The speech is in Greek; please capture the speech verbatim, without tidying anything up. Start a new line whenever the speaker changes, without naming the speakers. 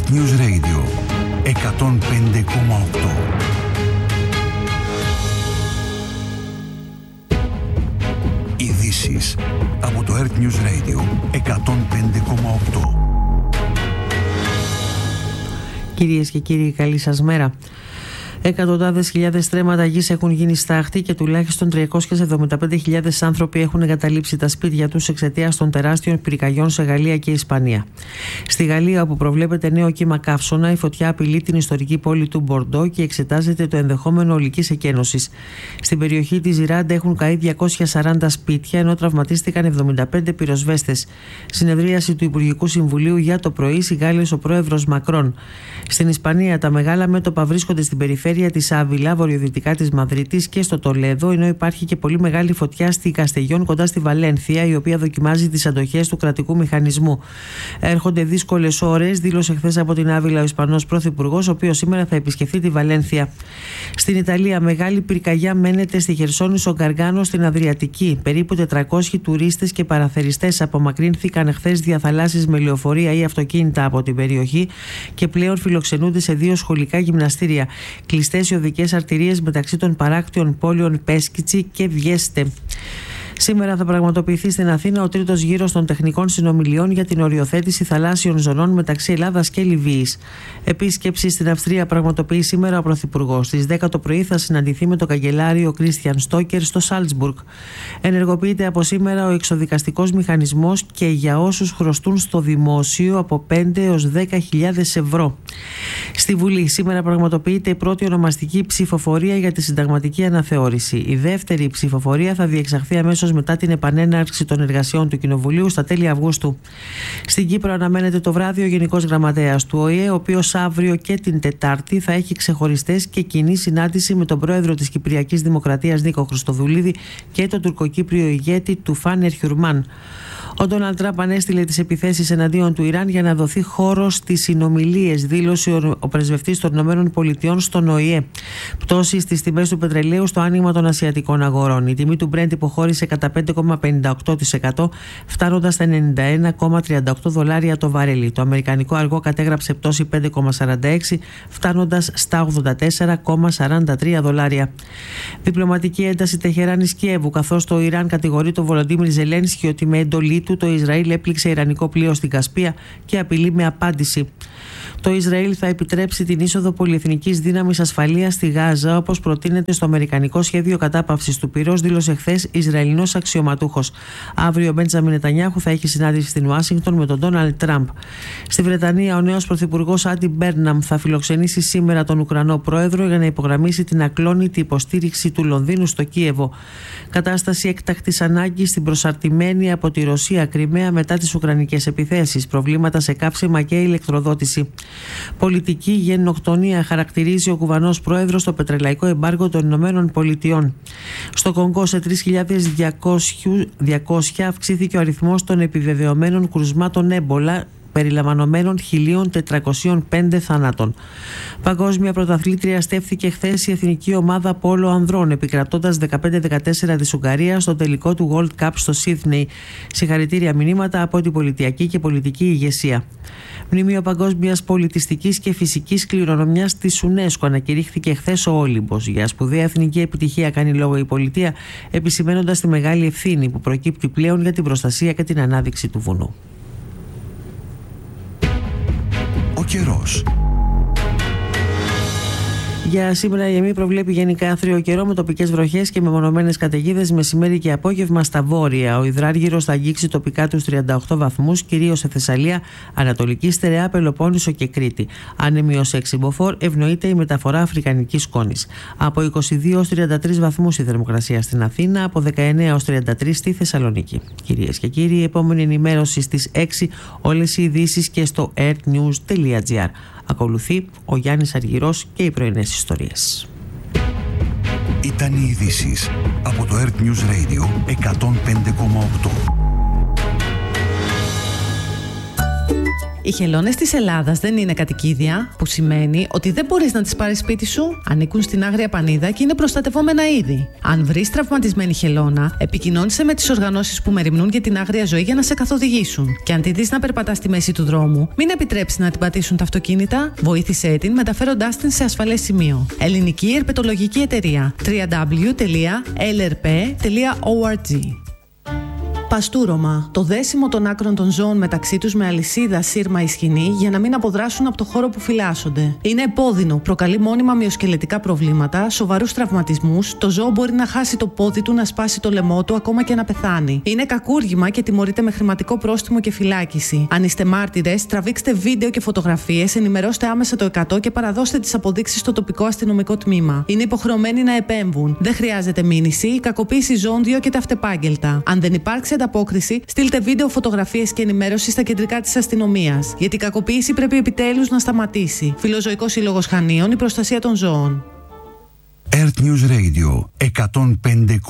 Earth News Radio εκατόν πέντε κόμμα οκτώ. Ειδήσεις από το Earth News Radio εκατόν πέντε κόμμα οκτώ.
Κυρίες και κύριοι, καλή σας μέρα. Εκατοντάδες χιλιάδες στρέμματα γης έχουν γίνει στάχτη και τουλάχιστον τριακόσιες εβδομήντα πέντε χιλιάδες άνθρωποι έχουν εγκαταλείψει τα σπίτια τους εξαιτίας των τεράστιων πυρκαγιών σε Γαλλία και Ισπανία. Στη Γαλλία, όπου προβλέπεται νέο κύμα καύσωνα, η φωτιά απειλεί την ιστορική πόλη του Μπορντό και εξετάζεται το ενδεχόμενο ολικής εκένωσης. Στην περιοχή της Ζιράντα έχουν καεί διακόσια σαράντα σπίτια, ενώ τραυματίστηκαν εβδομήντα πέντε πυροσβέστες. Συνεδρίαση του Υπουργικού Συμβουλίου για το πρωί σιγάλεσε ο πρόεδρος Μακρόν. Στην Ισπανία, τα μεγάλα μέτωπα βρίσκονται στην περιφέρεια της Άβυλα, βορειοδυτικά της Μαδρίτης και στο Τολέδο, ενώ υπάρχει και πολύ μεγάλη φωτιά στη Καστεγιόν κοντά στη Βαλένθια, η οποία δοκιμάζει τις αντοχές του κρατικού μηχανισμού. Έρχονται δύσκολες ώρες, δήλωσε χθες από την Άβυλα ο Ισπανός Πρωθυπουργός, ο οποίος σήμερα θα επισκεφθεί τη Βαλένθια. Στην Ιταλία, μεγάλη πυρκαγιά μένεται στη Χερσόνησο Γκαργκάνο στην Αδριατική. Περίπου τετρακόσιοι τουρίστες και παραθεριστές απομακρύνθηκαν χθες διαθαλάσσης με λεωφορεία ή αυτοκίνητα από την περιοχή και πλέον φιλοξενούνται σε δύο σχολικά γυμναστήρια. Κλειστές οι οδικές αρτηρίες μεταξύ των παράκτιων πόλεων Πέσκιτσι και Βιέστε. Σήμερα θα πραγματοποιηθεί στην Αθήνα ο τρίτος γύρος των τεχνικών συνομιλιών για την οριοθέτηση θαλάσσιων ζωνών μεταξύ Ελλάδας και Λιβύης. Επίσκεψη στην Αυστρία πραγματοποιεί σήμερα ο Πρωθυπουργός. Στις δέκα το πρωί θα συναντηθεί με τον καγκελάριο Κρίστιαν Στόκερ στο Σάλτσμπουργκ. Ενεργοποιείται από σήμερα ο εξοδικαστικός μηχανισμός και για όσους χρωστούν στο δημόσιο από πέντε έως δέκα χιλιάδες ευρώ. Στη Βουλή σήμερα πραγματοποιείται η πρώτη ονομαστική ψηφοφορία για τη συνταγματική αναθεώρηση. Η δεύτερη ψηφοφορία θα διεξαχθεί αμέσως μετά την επανέναρξη των εργασιών του Κοινοβουλίου στα τέλη Αυγούστου. Στην Κύπρο αναμένεται το βράδυ ο Γενικός Γραμματέας του Ο Η Ε, ο οποίος αύριο και την Τετάρτη θα έχει ξεχωριστές και κοινή συνάντηση με τον πρόεδρο της Κυπριακής Δημοκρατίας Νίκο Χριστοδουλίδη και τον τουρκοκύπριο ηγέτη Τουφάν Ερχιουρμάν. Ο Ντόναλντ Τραμπ ανέστειλε τις επιθέσεις εναντίον του Ιράν για να δοθεί χώρος στις συνομιλίες, δήλωσε ο πρεσβευτής των ΗΠΑ στον Ο Η Ε. Πτώση στις τιμές του πετρελαίου στο άνοιγμα των ασιατικών αγορών. Η τιμή του Brent υποχώρησε κατά πέντε κόμμα πενήντα οκτώ τοις εκατό, φτάνοντας στα ενενήντα ένα κόμμα τριάντα οκτώ δολάρια το βαρέλι. Το αμερικανικό αργό κατέγραψε πτώση πέντε κόμμα σαράντα έξι, φτάνοντας στα ογδόντα τέσσερα κόμμα σαράντα τρία δολάρια. Διπλωματική ένταση Τεχεράνης Κιέβου, καθώς το Ιράν κατηγορεί τον Βολοντίμιρ Ζελένσκι ότι με εντολή του το Ισραήλ έπληξε ιρανικό πλοίο στην Κασπία και απειλεί με απάντηση. Το Ισραήλ θα επιτρέψει την είσοδο πολυεθνικής δύναμης ασφαλείας στη Γάζα, όπως προτείνεται στο αμερικανικό σχέδιο κατάπαυσης του πυρός, δήλωσε χθες Ισραηλινός αξιωματούχος. Αύριο ο Μπέντζαμιν Νετανιάχου θα έχει συνάντηση στην Ουάσιγκτον με τον Ντόναλντ Τραμπ. Στη Βρετανία, ο νέος πρωθυπουργός Άντι Μπέρναμ θα φιλοξενήσει σήμερα τον Ουκρανό πρόεδρο για να υπογραμμίσει την ακλόνητη υποστήριξη του Λονδίνου στο Κίεβο. Κατάσταση έκτακτης ανάγκης στην προσαρτημένη από τη Ρωσία Κριμαία μετά τις ουκρανικές επιθέσεις. Προβλήματα σε καύσιμα και ηλεκτροδότηση. Πολιτική γενοκτονία χαρακτηρίζει ο Κουβανός πρόεδρος στο πετρελαϊκό εμπάργο των Ηνωμένων Πολιτειών. Στο Κονγκό σε τρεις χιλιάδες διακόσια αυξήθηκε ο αριθμός των επιβεβαιωμένων κρουσμάτων έμπολα, περιλαμβανομένων χίλια τετρακόσια πέντε θανάτων. Παγκόσμια πρωταθλήτρια στέφθηκε χθες η εθνική ομάδα πόλο ανδρών, επικρατώντας δεκαπέντε δεκατέσσερα της Ουγγαρίας στο τελικό του World Cup στο Σίδνεϊ. Συγχαρητήρια μηνύματα από την πολιτιακή και πολιτική ηγεσία. Μνημείο Παγκόσμιας Πολιτιστικής και Φυσικής Κληρονομιάς της UNESCO ανακηρύχθηκε χθες ο Όλυμπος. Για σπουδαία εθνική επιτυχία κάνει λόγο η πολιτεία, επισημαίνοντας τη μεγάλη ευθύνη που προκύπτει πλέον για την προστασία και την ανάδειξη του βουνού.
Ο καιρός.
Για σήμερα η ΕΜΗ προβλέπει γενικά άθριο καιρό με τοπικές βροχές και μεμονωμένες καταιγίδες μεσημέρι και απόγευμα στα βόρεια. Ο υδράργυρος θα αγγίξει τοπικά τους τριάντα οκτώ βαθμούς, κυρίως σε Θεσσαλία, Ανατολική Στερεά, Πελοπόννησο και Κρήτη. Άνεμη ως έξι μποφόρ, ευνοείται η μεταφορά αφρικανικής σκόνης. Από είκοσι δύο έως τριάντα τρεις βαθμούς η θερμοκρασία στην Αθήνα, από δεκαεννέα έως τριάντα τρεις στη Θεσσαλονίκη. Κυρίες και κύριοι, η επόμενη ενημέρωση στις έξι, όλες οι ειδήσεις και στο earthnews τελεία gr. Ακολουθεί ο Γιάννης Αργυρός και οι πρωινές ιστορίες.
Ήταν οι ειδήσεις από το Earth News Radio εκατόν πέντε κόμμα οκτώ.
Οι χελώνες της Ελλάδας δεν είναι κατοικίδια, που σημαίνει ότι δεν μπορείς να τις πάρεις σπίτι σου. Ανήκουν στην Άγρια Πανίδα και είναι προστατευόμενα είδη. Αν βρεις τραυματισμένη χελώνα, επικοινώνησε με τις οργανώσεις που μεριμνούν για την άγρια ζωή για να σε καθοδηγήσουν. Και αν τη δεις να περπατά στη μέση του δρόμου, μην επιτρέψεις να την πατήσουν τα αυτοκίνητα, βοήθησέ την μεταφέροντάς την σε ασφαλές σημείο. Ελληνική Ερπετολογική Εταιρεία. double-u double-u double-u τελεία ελ αρ πι τελεία ο αρ τζι. Παστούρωμα. Το δέσιμο των άκρων των ζώων μεταξύ τους με αλυσίδα, σύρμα ή σκοινή για να μην αποδράσουν από το χώρο που φυλάσσονται. Είναι επώδυνο, προκαλεί μόνιμα μυοσκελετικά προβλήματα, σοβαρούς τραυματισμούς, το ζώο μπορεί να χάσει το πόδι του, να σπάσει το λαιμό του, ακόμα και να πεθάνει. Είναι κακούργημα και τιμωρείται με χρηματικό πρόστιμο και φυλάκιση. Αν είστε μάρτυρες, τραβήξτε βίντεο και φωτογραφίες, ενημερώστε άμεσα το εκατό και παραδώστε τις αποδείξεις στο τοπικό αστυνομικό τμήμα. Είναι υποχρεωμένοι να επέμβουν. Δεν χρειάζεται μήνυση, η κακοποίηση ζώων διώκεται αυτεπάγγελτα. Αν δεν υπάρξει ανταπόκριση, στείλτε βίντεο, φωτογραφίες και ενημέρωση στα κεντρικά της αστυνομίας. Γιατί η κακοποίηση πρέπει επιτέλους να σταματήσει. Φιλοζωικός Σύλλογος Χανίων, η προστασία των ζώων.
Earth News Radio εκατόν πέντε